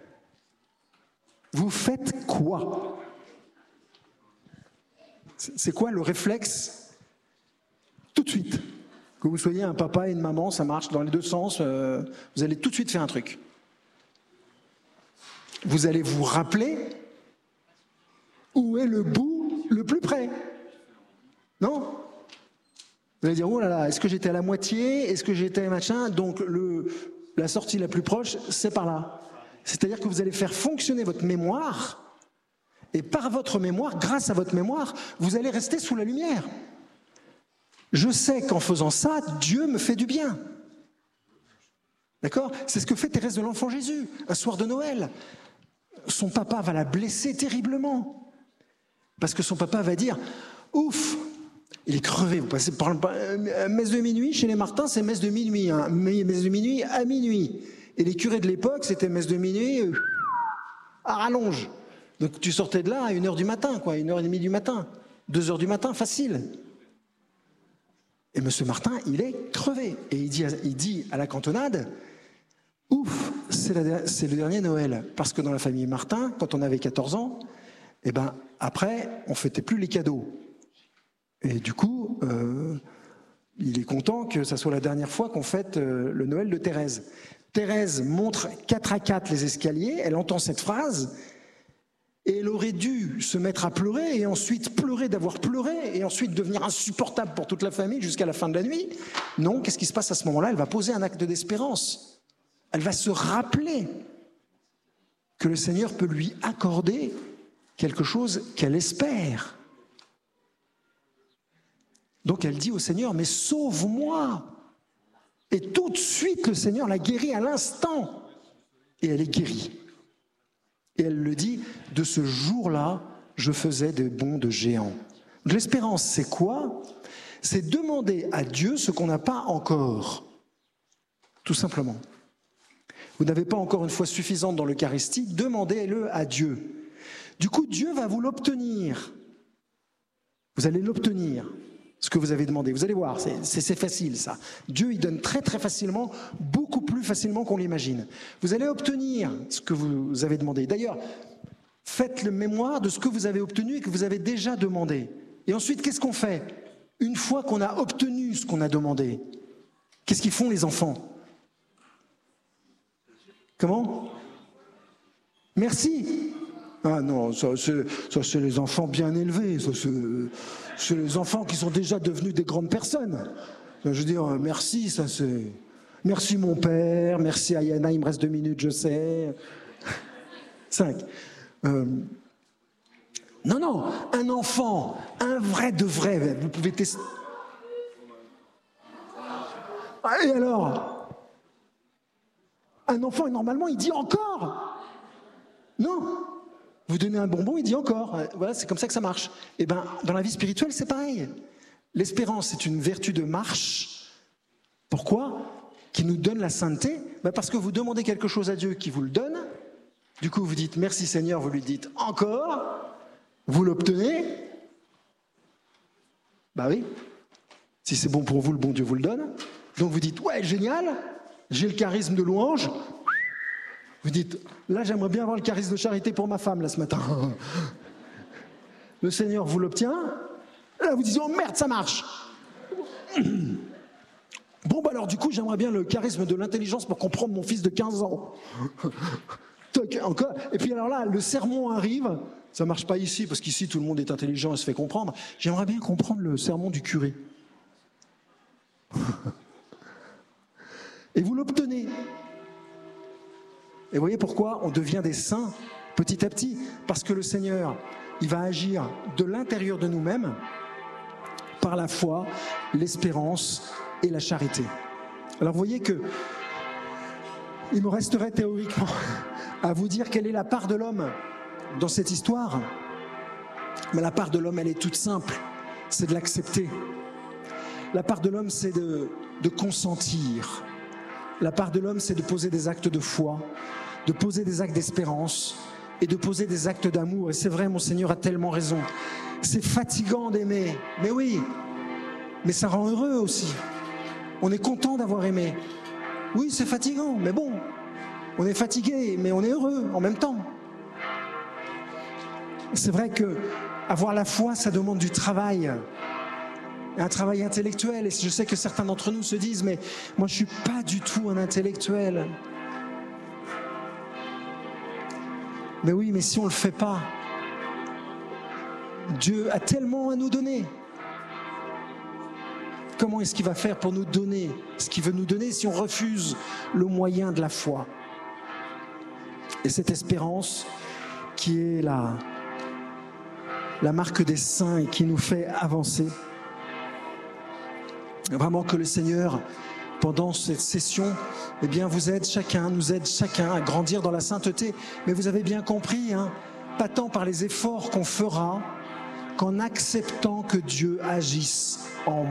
Vous faites quoi? C'est quoi le réflexe? Tout de suite. Que vous soyez un papa et une maman, ça marche dans les deux sens, euh, vous allez tout de suite faire un truc. Vous allez vous rappeler où est le bout le plus près. Non? Vous allez dire, oh là là, est-ce que j'étais à la moitié? Est-ce que j'étais machin? Donc le, la sortie la plus proche, c'est par là. C'est-à-dire que vous allez faire fonctionner votre mémoire, et par votre mémoire, grâce à votre mémoire, vous allez rester sous la lumière. Je sais qu'en faisant ça, Dieu me fait du bien. D'accord? C'est ce que fait Thérèse de l'Enfant Jésus, un soir de Noël. Son papa va la blesser terriblement. Parce que son papa va dire, ouf, il est crevé. Vous passez par le messe de minuit, chez les Martins, c'est messe de minuit. Hein. Messe de minuit à minuit. Et les curés de l'époque, c'était messe de minuit euh, à rallonge. Donc tu sortais de là à une heure du matin, quoi, une heure et demie du matin, deux heures du matin, facile. Et monsieur Martin, il est crevé. Et il dit, il dit à la cantonade, ouf, c'est, la, c'est le dernier Noël. Parce que dans la famille Martin, quand on avait quatorze ans, eh ben, après, on ne fêtait plus les cadeaux. Et du coup, euh, il est content que ça soit la dernière fois qu'on fête euh, le Noël de Thérèse. Thérèse montre quatre à quatre les escaliers, elle entend cette phrase, et elle aurait dû se mettre à pleurer, et ensuite pleurer d'avoir pleuré, et ensuite devenir insupportable pour toute la famille jusqu'à la fin de la nuit. Non, qu'est-ce qui se passe à ce moment-là? Elle va poser un acte d'espérance. Elle va se rappeler que le Seigneur peut lui accorder quelque chose qu'elle espère. Donc elle dit au Seigneur, mais sauve-moi! Et tout de suite, le Seigneur la guérit à l'instant. Et elle est guérie. Et elle le dit, de ce jour-là, je faisais des bonds de géant. L'espérance, c'est quoi? C'est demander à Dieu ce qu'on n'a pas encore. Tout simplement. Vous n'avez pas encore une foi suffisante dans l'Eucharistie, demandez-le à Dieu. Du coup, Dieu va vous l'obtenir. Vous allez l'obtenir, ce que vous avez demandé. Vous allez voir, c'est, c'est, c'est facile ça. Dieu, il donne très très facilement, beaucoup plus facilement qu'on l'imagine. Vous allez obtenir ce que vous avez demandé. D'ailleurs, faites le mémoire de ce que vous avez obtenu et que vous avez déjà demandé. Et ensuite, qu'est-ce qu'on fait? Une fois qu'on a obtenu ce qu'on a demandé, qu'est-ce qu'ils font les enfants? Comment? Merci. Ah non, ça c'est, ça c'est les enfants bien élevés, ça c'est, c'est les enfants qui sont déjà devenus des grandes personnes. Je veux dire, merci, ça c'est... Merci mon père, merci Ayana, il me reste deux minutes, je sais. Cinq. Euh... Non, non, un enfant, un vrai de vrai, vous pouvez tester... Et alors? Un enfant, normalement, il dit encore. Non. Vous donnez un bonbon, il dit encore. Voilà, c'est comme ça que ça marche. Et ben, dans la vie spirituelle, c'est pareil. L'espérance, c'est une vertu de marche. Pourquoi? Qui nous donne la sainteté. Ben parce que vous demandez quelque chose à Dieu qui vous le donne. Du coup, vous dites merci Seigneur, vous lui dites encore. Vous l'obtenez. Ben oui. Si c'est bon pour vous, le bon Dieu vous le donne. Donc vous dites ouais, génial. J'ai le charisme de louange. Vous dites, là j'aimerais bien avoir le charisme de charité pour ma femme là ce matin. Le Seigneur vous l'obtient. Là vous dites, oh merde, ça marche. Bon bah alors du coup j'aimerais bien le charisme de l'intelligence pour comprendre mon fils de quinze ans. Toc, encore. Et puis alors là, le sermon arrive. Ça marche pas ici parce qu'ici tout le monde est intelligent et se fait comprendre. J'aimerais bien comprendre le sermon du curé. Et vous l'obtenez. Et vous voyez pourquoi on devient des saints petit à petit? Parce que le Seigneur, il va agir de l'intérieur de nous-mêmes par la foi, l'espérance et la charité. Alors vous voyez que il me resterait théoriquement à vous dire quelle est la part de l'homme dans cette histoire. Mais la part de l'homme, elle est toute simple, c'est de l'accepter. La part de l'homme, c'est de, de consentir. La part de l'homme, c'est de poser des actes de foi, de poser des actes d'espérance et de poser des actes d'amour. Et c'est vrai, mon Seigneur a tellement raison. C'est fatigant d'aimer, mais oui, mais ça rend heureux aussi. On est content d'avoir aimé. Oui, c'est fatigant, mais bon, on est fatigué, mais on est heureux en même temps. C'est vrai que avoir la foi, ça demande du travail. Un travail intellectuel, et je sais que certains d'entre nous se disent, mais moi je suis pas du tout un intellectuel. Mais oui, mais si on le fait pas, Dieu a tellement à nous donner. Comment est-ce qu'il va faire pour nous donner ce qu'il veut nous donner si on refuse le moyen de la foi? Et cette espérance qui est la, la marque des saints et qui nous fait avancer. Vraiment que le Seigneur pendant cette session, eh bien, vous aide chacun, nous aide chacun à grandir dans la sainteté. Mais vous avez bien compris, hein, pas tant par les efforts qu'on fera qu'en acceptant que Dieu agisse en